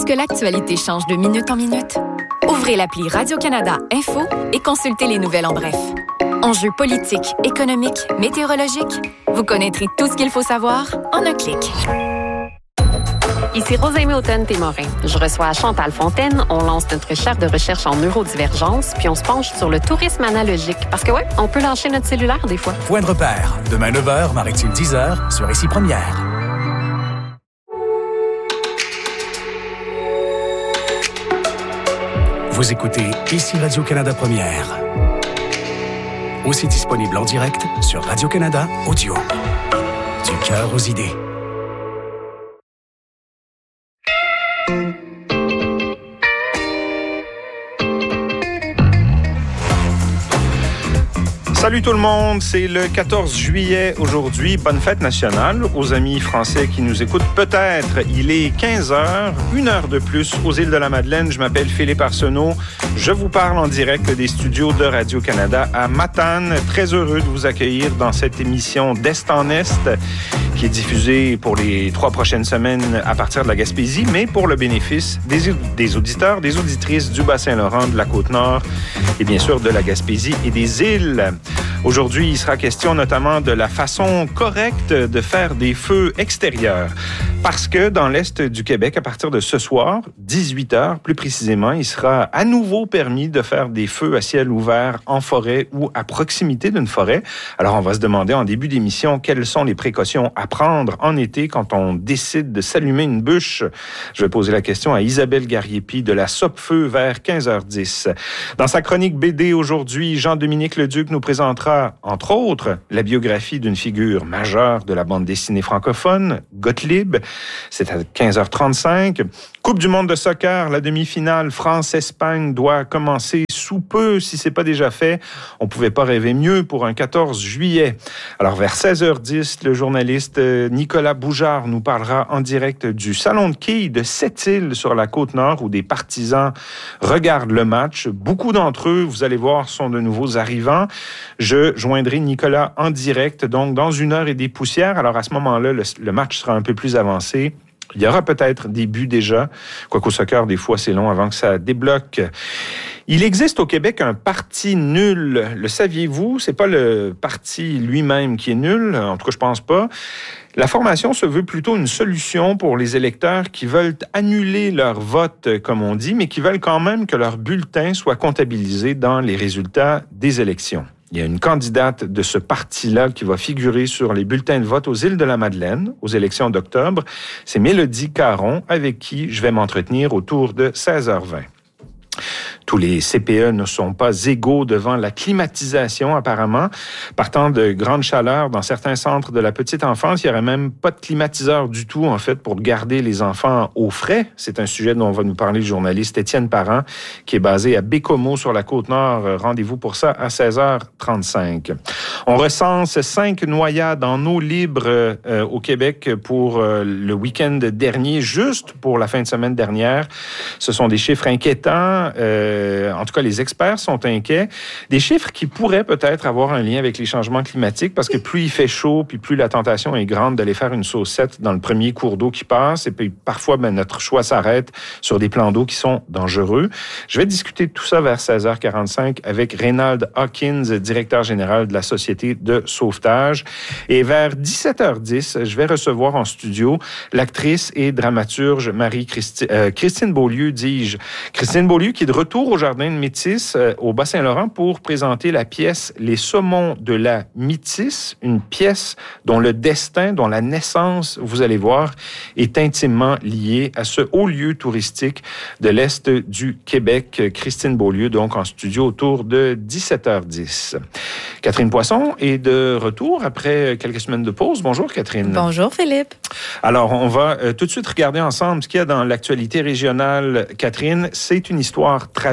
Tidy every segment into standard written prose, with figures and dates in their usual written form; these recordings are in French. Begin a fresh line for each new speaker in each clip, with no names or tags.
que l'actualité change de minute en minute? Ouvrez l'appli Radio-Canada Info et consultez les nouvelles en bref. Enjeux politiques, économiques, météorologiques, vous connaîtrez tout ce qu'il faut savoir en un clic.
Ici Rosalie Houghton-Témorin. Je reçois Chantal Fontaine. On lance notre chaire de recherche en neurodivergence, puis on se penche sur le tourisme analogique. Parce que on peut lâcher notre cellulaire des fois.
Point de repère. Demain 9h, Maritime 10h, sur Ici Première. Vous écoutez Ici Radio-Canada Première. Aussi disponible en direct sur Radio-Canada Audio. Du cœur aux idées.
Salut tout le monde, c'est le 14 juillet aujourd'hui. Bonne fête nationale aux amis français qui nous écoutent. Peut-être, il est 15h, 1 heure de plus aux îles de la Madeleine. Je m'appelle Philippe Arsenault. Je vous parle en direct des studios de Radio-Canada à Matane. Très heureux de vous accueillir dans cette émission d'Est en Est qui est diffusée pour les 3 prochaines semaines à partir de la Gaspésie, mais pour le bénéfice des auditeurs, des auditrices du Bas-Saint-Laurent, de la Côte-Nord et bien sûr de la Gaspésie et des îles. Aujourd'hui, il sera question notamment de la façon correcte de faire des feux extérieurs. Parce que dans l'Est du Québec, à partir de ce soir, 18h plus précisément, il sera à nouveau permis de faire des feux à ciel ouvert en forêt ou à proximité d'une forêt. Alors, on va se demander en début d'émission quelles sont les précautions à prendre en été quand on décide de s'allumer une bûche. Je vais poser la question à Isabelle Gariepi de la Sopfeu vers 15h10. Dans sa chronique BD aujourd'hui, Jean-Dominique Leduc nous présentera entre autres, la biographie d'une figure majeure de la bande dessinée francophone, Gottlieb. C'est à 15h35. Coupe du monde de soccer, la demi-finale France-Espagne doit commencer sous peu, si c'est pas déjà fait. On pouvait pas rêver mieux pour un 14 juillet. Alors, vers 16h10, le journaliste Nicolas Boujard nous parlera en direct du Salon de quilles de Sept-Îles sur la Côte-Nord où des partisans regardent le match. Beaucoup d'entre eux, vous allez voir, sont de nouveaux arrivants. Je joindrai Nicolas en direct, donc dans 1 heure et des poussières. Alors, à ce moment-là, le match sera un peu plus avancé. Il y aura peut-être des buts déjà, quoiqu'au soccer, des fois, c'est long avant que ça débloque. Il existe au Québec un parti nul. Le saviez-vous? C'est pas le parti lui-même qui est nul. En tout cas, je pense pas. La formation se veut plutôt une solution pour les électeurs qui veulent annuler leur vote, comme on dit, mais qui veulent quand même que leur bulletin soit comptabilisé dans les résultats des élections. Il y a une candidate de ce parti-là qui va figurer sur les bulletins de vote aux îles de la Madeleine, aux élections d'octobre. C'est Mélodie Caron, avec qui je vais m'entretenir autour de 16h20. Tous les CPE ne sont pas égaux devant la climatisation, apparemment. Partant de grandes chaleurs dans certains centres de la petite enfance, il n'y aurait même pas de climatiseur du tout, en fait, pour garder les enfants au frais. C'est un sujet dont va nous parler le journaliste Étienne Parent, qui est basé à Bécomo, sur la Côte-Nord. Rendez-vous pour ça à 16h35. On recense 5 noyades en eau libre au Québec pour le week-end dernier, juste pour la fin de semaine dernière. Ce sont des chiffres inquiétants. En tout cas, les experts sont inquiets. Des chiffres qui pourraient peut-être avoir un lien avec les changements climatiques parce que plus il fait chaud, puis plus la tentation est grande d'aller faire une saucette dans le premier cours d'eau qui passe. Et puis parfois, notre choix s'arrête sur des plans d'eau qui sont dangereux. Je vais discuter de tout ça vers 16h45 avec Reynald Hawkins, directeur général de la Société de sauvetage. Et vers 17h10, je vais recevoir en studio l'actrice et dramaturge Christine Beaulieu, dis-je. Christine Beaulieu qui est de retour au Jardin de Métis au Bas-Saint-Laurent pour présenter la pièce Les Saumons de la Métis, une pièce dont le destin, dont la naissance, vous allez voir, est intimement liée à ce haut lieu touristique de l'Est du Québec. Christine Beaulieu, donc en studio autour de 17h10. Catherine Poisson est de retour après quelques semaines de pause. Bonjour Catherine.
Bonjour Philippe.
Alors, on va tout de suite regarder ensemble ce qu'il y a dans l'actualité régionale. Catherine, c'est une histoire tragique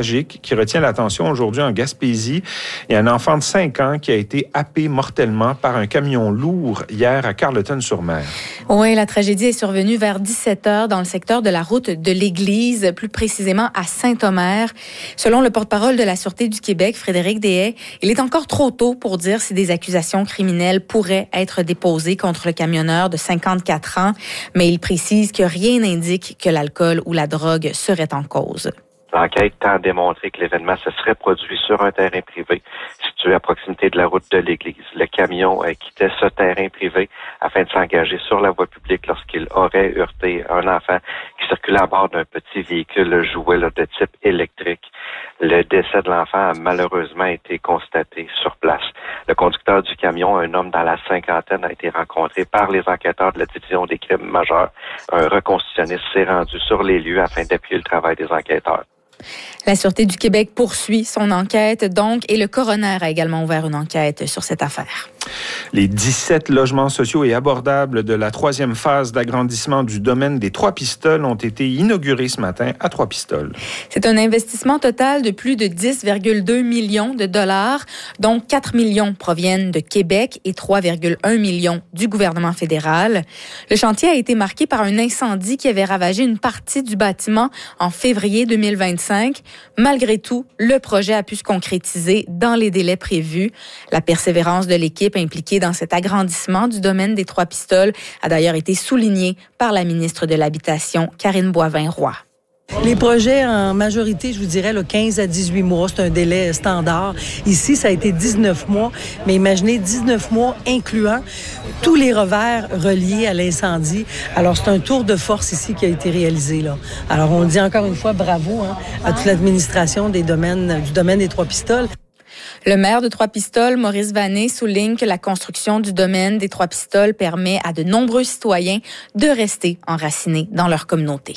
tragique qui retient l'attention aujourd'hui en Gaspésie. Il y a un enfant de 5 ans qui a été happé mortellement par un camion lourd hier à Carleton-sur-Mer.
Oui, la tragédie est survenue vers 17h dans le secteur de la route de l'Église, plus précisément à Saint-Omer. Selon le porte-parole de la Sûreté du Québec, Frédéric Deshaies, il est encore trop tôt pour dire si des accusations criminelles pourraient être déposées contre le camionneur de 54 ans, mais il précise que rien n'indique que l'alcool ou la drogue serait en cause.
L'enquête tend à démontrer que l'événement se serait produit sur un terrain privé situé à proximité de la route de l'Église. Le camion quittait ce terrain privé afin de s'engager sur la voie publique lorsqu'il aurait heurté un enfant qui circulait à bord d'un petit véhicule jouet de type électrique. Le décès de l'enfant a malheureusement été constaté sur place. Le conducteur du camion, un homme dans la cinquantaine, a été rencontré par les enquêteurs de la division des crimes majeurs. Un reconstitutionniste s'est rendu sur les lieux afin d'appuyer le travail des enquêteurs.
La Sûreté du Québec poursuit son enquête, donc, et le coroner a également ouvert une enquête sur cette affaire.
Les 17 logements sociaux et abordables de la 3e phase d'agrandissement du domaine des Trois-Pistoles ont été inaugurés ce matin à Trois-Pistoles.
C'est un investissement total de plus de 10,2 millions de dollars, dont 4 millions proviennent de Québec et 3,1 millions du gouvernement fédéral. Le chantier a été marqué par un incendie qui avait ravagé une partie du bâtiment en février 2025. Malgré tout, le projet a pu se concrétiser dans les délais prévus. La persévérance de l'équipe impliquée dans cet agrandissement du domaine des Trois-Pistoles a d'ailleurs été soulignée par la ministre de l'Habitation, Karine Boivin-Roy.
Les projets, en majorité, je vous dirais, 15 à 18 mois, c'est un délai standard. Ici, ça a été 19 mois, mais imaginez 19 mois incluant tous les revers reliés à l'incendie. Alors, c'est un tour de force ici qui a été réalisé, là. Alors, on dit encore une fois bravo à toute l'administration du domaine des Trois-Pistoles.
Le maire de Trois-Pistoles, Maurice Vanney, souligne que la construction du domaine des Trois-Pistoles permet à de nombreux citoyens de rester enracinés dans leur communauté.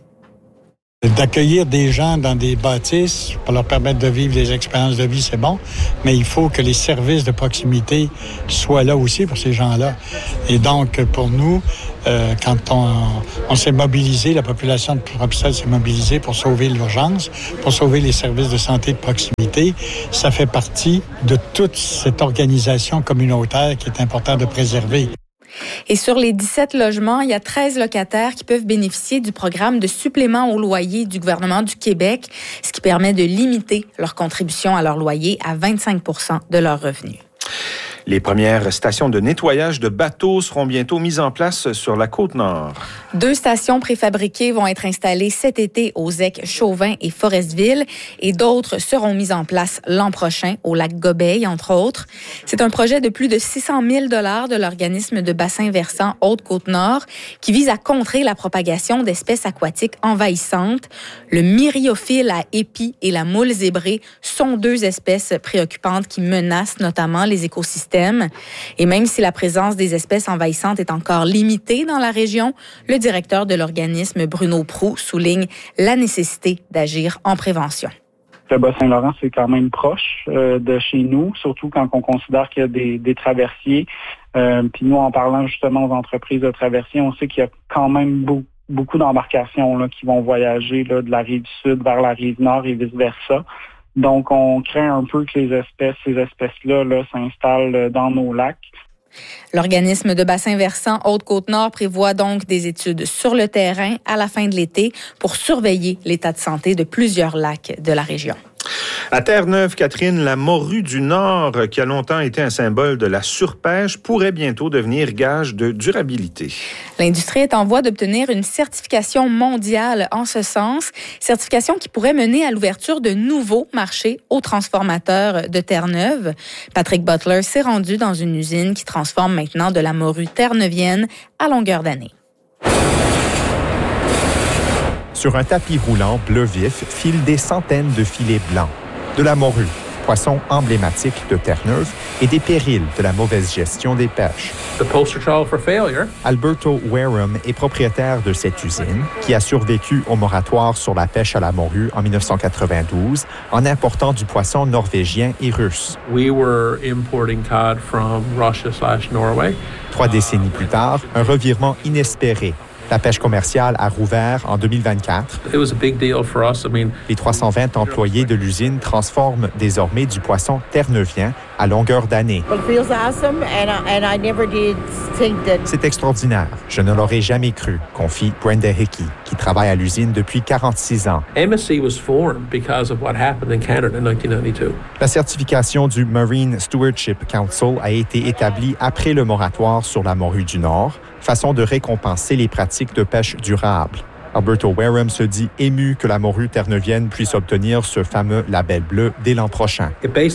D'accueillir des gens dans des bâtisses pour leur permettre de vivre des expériences de vie, c'est bon, mais il faut que les services de proximité soient là aussi pour ces gens-là. Et donc, pour nous, quand on s'est mobilisé, la population de Trois-Pistoles s'est mobilisée pour sauver l'urgence, pour sauver les services de santé de proximité, ça fait partie de toute cette organisation communautaire qui est important de préserver.
Et sur les 17 logements, il y a 13 locataires qui peuvent bénéficier du programme de supplément au loyer du gouvernement du Québec, ce qui permet de limiter leur contribution à leur loyer à 25 % de leurs revenus.
Les premières stations de nettoyage de bateaux seront bientôt mises en place sur la Côte-Nord.
2 stations préfabriquées vont être installées cet été aux Zecs Chauvin et Forestville et d'autres seront mises en place l'an prochain au lac Gobeil, entre autres. C'est un projet de plus de 600 000 $ de l'organisme de bassin versant Haute-Côte-Nord qui vise à contrer la propagation d'espèces aquatiques envahissantes. Le myriophile à épis et la moule zébrée sont 2 espèces préoccupantes qui menacent notamment les écosystèmes. Et même si la présence des espèces envahissantes est encore limitée dans la région, le directeur de l'organisme, Bruno Proulx, souligne la nécessité d'agir en prévention.
Le Bas-Saint-Laurent, c'est quand même proche de chez nous, surtout quand on considère qu'il y a des traversiers. Puis nous, en parlant justement aux entreprises de traversiers, on sait qu'il y a quand même beaucoup d'embarcations là, qui vont voyager là, de la rive sud vers la rive nord et vice-versa. Donc, on craint un peu que ces espèces-là s'installent dans nos lacs.
L'organisme de bassin versant Haute-Côte-Nord prévoit donc des études sur le terrain à la fin de l'été pour surveiller l'état de santé de plusieurs lacs de la région.
À Terre-Neuve, Catherine, la morue du Nord, qui a longtemps été un symbole de la surpêche, pourrait bientôt devenir gage de durabilité.
L'industrie est en voie d'obtenir une certification mondiale en ce sens, certification qui pourrait mener à l'ouverture de nouveaux marchés aux transformateurs de Terre-Neuve. Patrick Butler s'est rendu dans une usine qui transforme maintenant de la morue terre-neuvienne à longueur d'année.
Sur un tapis roulant bleu vif filent des centaines de filets blancs. De la morue, poisson emblématique de Terre-Neuve, et des périls de la mauvaise gestion des pêches. Alberto Wareham est propriétaire de cette usine qui a survécu au moratoire sur la pêche à la morue en 1992 en important du poisson norvégien et russe. 3 décennies plus tard, un revirement inespéré. La pêche commerciale a rouvert en 2024. Les 320 employés de l'usine transforment désormais du poisson terre-neuvien à longueur d'année. C'est extraordinaire. Je ne l'aurais jamais cru, confie Brenda Hickey, qui travaille à l'usine depuis 46 ans. La certification du Marine Stewardship Council a été établie après le moratoire sur la morue du Nord, façon de récompenser les pratiques de pêche durable. Alberto Wareham se dit ému que la morue terre-neuvienne puisse obtenir ce fameux label bleu dès l'an prochain.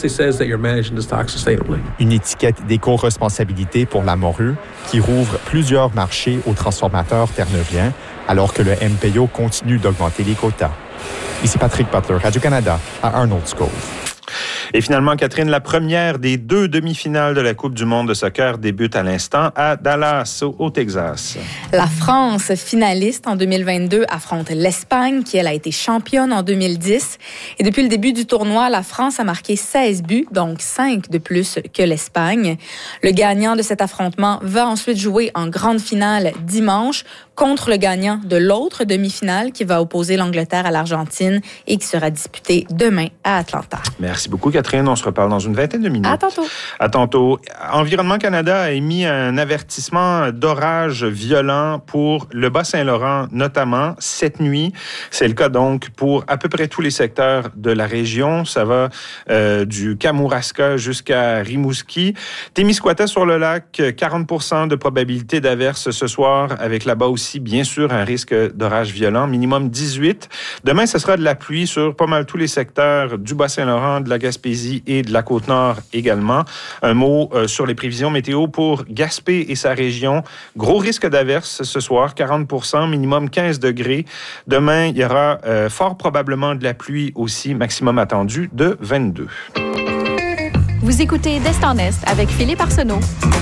Une étiquette d'éco-responsabilité pour la morue qui rouvre plusieurs marchés aux transformateurs terre-neuviens alors que le MPO continue d'augmenter les quotas. Ici Patrick Butler, Radio-Canada, à Arnold's Cove.
Et finalement, Catherine, la première des 2 demi-finales de la Coupe du monde de soccer débute à l'instant à Dallas, au Texas.
La France, finaliste en 2022, affronte l'Espagne, qui, elle, a été championne en 2010. Et depuis le début du tournoi, la France a marqué 16 buts, donc 5 de plus que l'Espagne. Le gagnant de cet affrontement va ensuite jouer en grande finale dimanche contre le gagnant de l'autre demi-finale qui va opposer l'Angleterre à l'Argentine et qui sera disputée demain à Atlanta.
Merci beaucoup, Catherine. On se reparle dans une vingtaine de minutes.
À tantôt.
À tantôt. Environnement Canada a émis un avertissement d'orage violent pour le Bas-Saint-Laurent, notamment cette nuit. C'est le cas donc pour à peu près tous les secteurs de la région. Ça va du Kamouraska jusqu'à Rimouski. Témiscouata sur le lac, 40% de probabilité d'averse ce soir, avec là-bas aussi, bien sûr, un risque d'orage violent, minimum 18. Demain, ce sera de la pluie sur pas mal tous les secteurs du Bas-Saint-Laurent, de la Gaspésie et de la Côte-Nord également. Un mot sur les prévisions météo pour Gaspé et sa région. Gros risque d'averse ce soir, 40%, minimum 15 degrés. Demain, il y aura fort probablement de la pluie aussi, maximum attendu de 22.
Vous écoutez d'Est en Est avec Philippe Arsenault.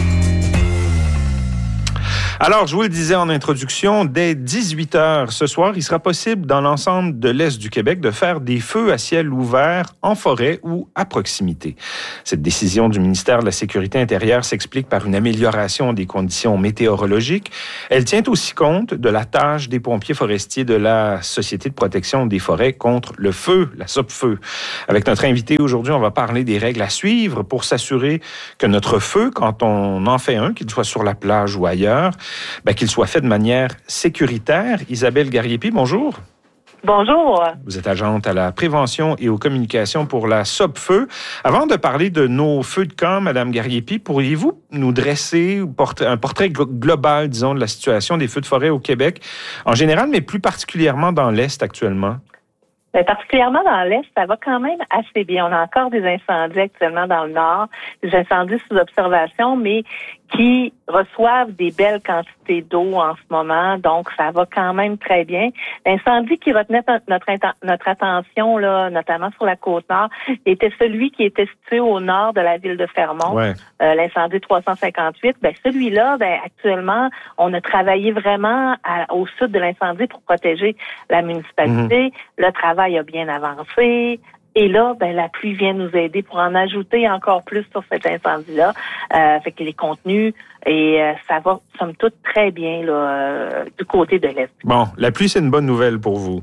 Alors, je vous le disais en introduction, dès 18h ce soir, il sera possible dans l'ensemble de l'Est du Québec de faire des feux à ciel ouvert en forêt ou à proximité. Cette décision du ministère de la Sécurité intérieure s'explique par une amélioration des conditions météorologiques. Elle tient aussi compte de la tâche des pompiers forestiers de la Société de protection des forêts contre le feu, la SOPFEU. Avec notre invité aujourd'hui, on va parler des règles à suivre pour s'assurer que notre feu, quand on en fait un, qu'il soit sur la plage ou ailleurs, qu'il soit fait de manière sécuritaire. Isabelle Gariepi, bonjour.
Bonjour.
Vous êtes agente à la prévention et aux communications pour la SOPFEU. Avant de parler de nos feux de camp, Madame Gariepi, pourriez-vous nous dresser un portrait global, disons, de la situation des feux de forêt au Québec en général, mais plus particulièrement dans l'Est actuellement?
Bien, particulièrement dans l'Est, ça va quand même assez bien. On a encore des incendies actuellement dans le Nord, des incendies sous observation, mais qui reçoivent des belles quantités d'eau en ce moment, donc ça va quand même très bien. L'incendie qui retenait notre attention, là, notamment sur la Côte-Nord, était celui qui était situé au nord de la ville de Fermont,
ouais.
L'incendie 358. Celui-là, actuellement, on a travaillé vraiment au sud de l'incendie pour protéger la municipalité. Le travail a bien avancé. Et là, la pluie vient nous aider pour en ajouter encore plus sur cet incendie-là. Fait que les contenus, et ça va, somme toute, très bien là, du côté de l'Est.
Bon, la pluie, c'est une bonne nouvelle pour vous.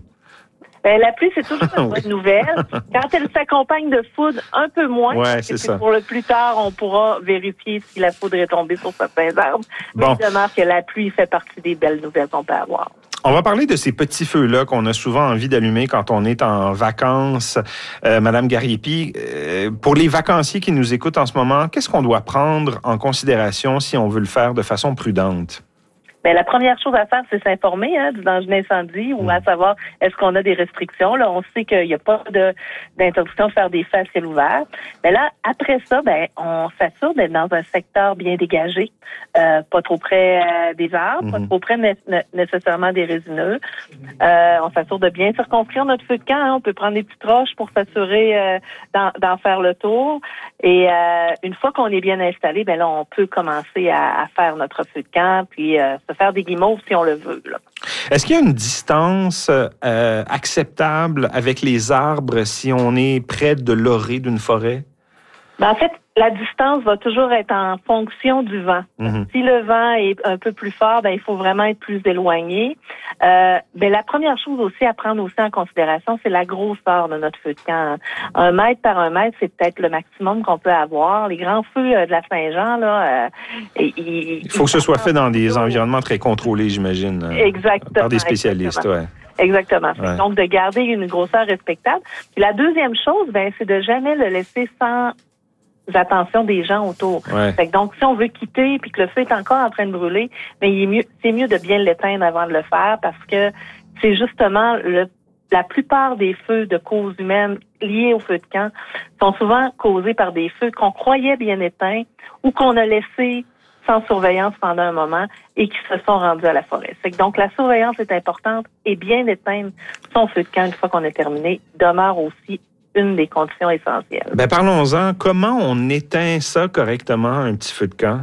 La pluie, c'est toujours une bonne nouvelle. Quand elle s'accompagne de foudre, un peu moins.
Ouais, c'est ça.
Pour le plus tard, on pourra vérifier si la foudre est tombée sur certains arbres. Mais il demeure que la pluie fait partie des belles nouvelles qu'on peut avoir.
On va parler de ces petits feux-là qu'on a souvent envie d'allumer quand on est en vacances. Madame Gariepi, pour les vacanciers qui nous écoutent en ce moment, qu'est-ce qu'on doit prendre en considération si on veut le faire de façon prudente?
La première chose à faire, c'est s'informer du danger d'incendie ou à savoir est-ce qu'on a des restrictions. Là, on sait qu'il n'y a pas d'interdiction de faire des feux à ciel ouvert. Mais là, après ça, on s'assure d'être dans un secteur bien dégagé, pas trop près des arbres, pas trop près nécessairement des résineux. On s'assure de bien circonscrire notre feu de camp. On peut prendre des petites roches pour s'assurer d'en faire le tour. Et une fois qu'on est bien installé, là, on peut commencer à faire notre feu de camp, puis se faire des guimauves si on le veut. Là.
Est-ce qu'il y a une distance acceptable avec les arbres si on est près de l'orée d'une forêt?
En fait, La distance va toujours être en fonction du vent.
Mm-hmm.
Si le vent est un peu plus fort, il faut vraiment être plus éloigné. La première chose aussi à prendre aussi en considération, c'est la grosseur de notre feu de camp. 1 mètre par 1 mètre, c'est peut-être le maximum qu'on peut avoir. Les grands feux de la Saint-Jean, là,
il faut que ce soit fait dans des environnements très contrôlés, j'imagine.
Exactement.
Par des spécialistes, ouais.
Exactement.
Ouais.
Donc, de garder une grosseur respectable. Puis la deuxième chose, c'est de jamais le laisser sans attention des gens autour.
Ouais.
Fait que donc, si on veut quitter puis que le feu est encore en train de brûler, c'est mieux de bien l'éteindre avant de le faire parce que c'est justement la plupart des feux de cause humaine liés au feu de camp sont souvent causés par des feux qu'on croyait bien éteints ou qu'on a laissés sans surveillance pendant un moment et qui se sont rendus à la forêt. C'est que donc la surveillance est importante et bien éteindre son feu de camp une fois qu'on a terminé demeure aussi une des conditions essentielles.
Parlons-en. Comment on éteint ça correctement, un petit feu de camp?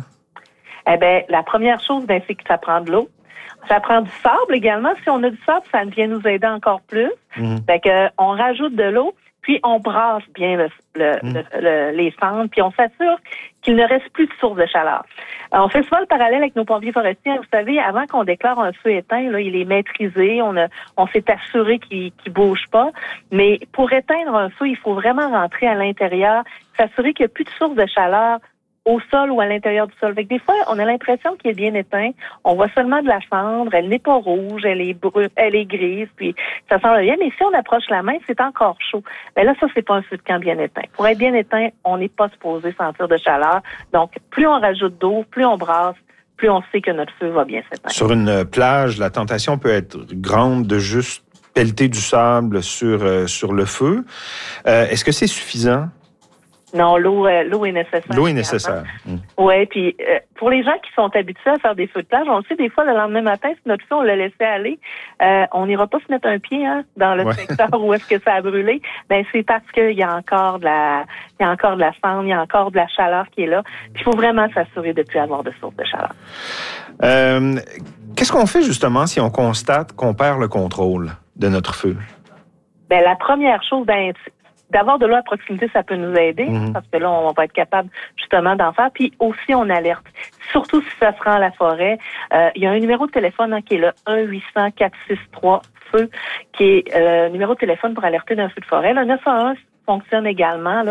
La première chose, c'est que ça prend de l'eau. Ça prend du sable également. Si on a du sable, ça vient nous aider encore plus. Fait que on rajoute de l'eau, puis on brasse bien les cendres, puis on s'assure qu'il ne reste plus de source de chaleur. Alors, on fait souvent le parallèle avec nos pompiers forestiers. Vous savez, avant qu'on déclare un feu éteint, là, il est maîtrisé, on s'est assuré qu'il bouge pas. Mais pour éteindre un feu, il faut vraiment rentrer à l'intérieur, s'assurer qu'il n'y a plus de source de chaleur au sol ou à l'intérieur du sol. Fait que des fois, on a l'impression qu'il est bien éteint. On voit seulement de la cendre. Elle n'est pas rouge, elle est grise, puis ça sent bien. Mais si on approche la main, c'est encore chaud. Là, ça, c'est pas un feu de camp bien éteint. Pour être bien éteint, on n'est pas supposé sentir de chaleur. Donc, plus on rajoute d'eau, plus on brasse, plus on sait que notre feu va bien s'éteindre.
Sur une plage, la tentation peut être grande de juste pelleter du sable sur le feu. Est-ce que c'est suffisant?
Non, l'eau est nécessaire.
L'eau est nécessaire.
Oui, puis pour les gens qui sont habitués à faire des feux de plage, on le sait des fois le lendemain matin, si notre feu, on l'a laissé aller, on n'ira pas se mettre un pied dans le secteur où est-ce que ça a brûlé. C'est parce qu'il y a encore de la cendre, il y a encore de la chaleur qui est là. Puis il faut vraiment s'assurer de ne plus avoir de source de chaleur.
Qu'est-ce qu'on fait justement si on constate qu'on perd le contrôle de notre feu?
La première chose, d'avoir de l'eau à proximité, ça peut nous aider, parce que là, on va être capable justement d'en faire. Puis aussi, on alerte. Surtout si ça se rend à la forêt. Il y a un numéro de téléphone qui est le 1-800-463-FEU, qui est le numéro de téléphone pour alerter d'un feu de forêt. Le 911 fonctionne également. Là.